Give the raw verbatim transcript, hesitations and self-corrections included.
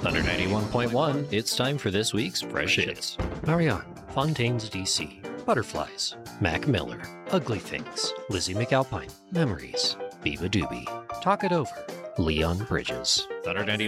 Thunder ninety-one point one, it's time for this week's Fresh Hits. Marianne, Fontaine's D C, Butterflies, Mac Miller, Ugly Things, Lizzie McAlpine, Memories, Biba Doobie, Talk It Over, Leon Bridges. Thunder ninety-one